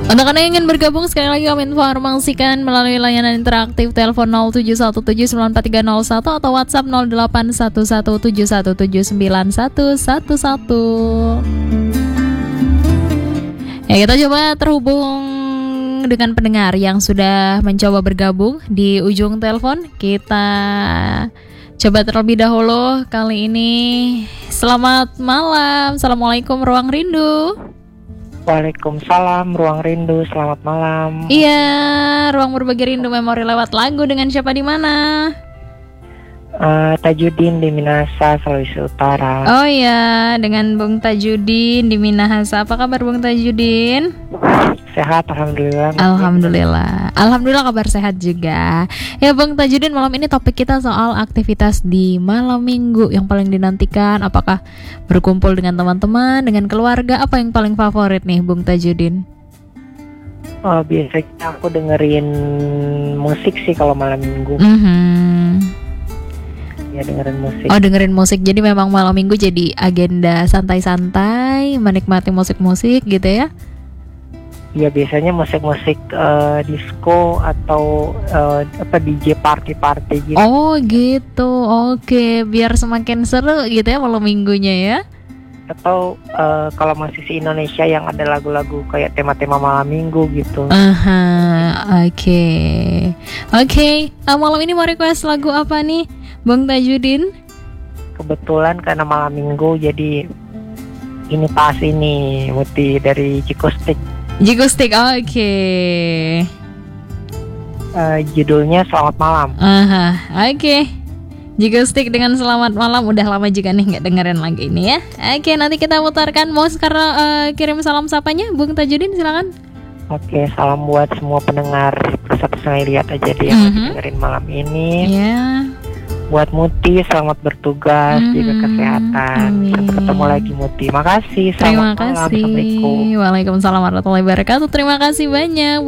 Untuk Anda yang ingin bergabung, sekali lagi kami informasikan melalui layanan interaktif telepon 0717943001 atau WhatsApp 081171791111. Ya, kita coba terhubung dengan pendengar yang sudah mencoba bergabung di ujung telepon. Kita coba terlebih dahulu kali ini. Selamat malam. Assalamualaikum Ruang Rindu. Waalaikumsalam Ruang Rindu, selamat malam. Iya, Ruang Berbagi Rindu Memori lewat lagu dengan siapa di mana? Tajudin di Minahasa, Sulawesi Utara. Oh iya, dengan Bung Tajudin di Minahasa. Apa kabar Bung Tajudin? Sehat, alhamdulillah. Alhamdulillah kabar sehat juga. Ya Bung Tajudin, malam ini topik kita soal aktivitas di malam minggu yang paling dinantikan. Apakah berkumpul dengan teman-teman, dengan keluarga? Apa yang paling favorit nih Bung Tajudin? Biasanya aku dengerin musik sih kalau malam minggu. Ya, dengerin musik. Oh, dengerin musik. Jadi memang malam minggu jadi agenda santai-santai, menikmati musik-musik gitu ya? Ya, biasanya musik-musik disco atau DJ party-party gitu. Oh gitu, oke. Biar semakin seru gitu ya malam minggunya ya? Atau kalau masih si Indonesia yang ada lagu-lagu kayak tema-tema malam minggu gitu. Oke. Malam ini mau request lagu apa nih Bung Tajudin? Kebetulan karena malam minggu jadi ini pas ini Muti dari Jikustik. Oke. Judulnya Selamat Malam. Oke. Jikustik dengan Selamat Malam. Udah lama juga nih nggak dengerin lagi ini ya. Oke, nanti kita putarkan. Mau sekarang kirim salam sapanya Bung Tajudin, silakan. Oke, salam buat semua pendengar Pusat Lihat aja deh yang dengerin malam ini. Ya. Buat Muti, selamat bertugas, jaga kesehatan. Sampai ketemu lagi Muti. Makasih. Terima Selamat malam. kasih. Assalamualaikum. Waalaikumsalam warahmatullahi wabarakatuh. Terima kasih banyak.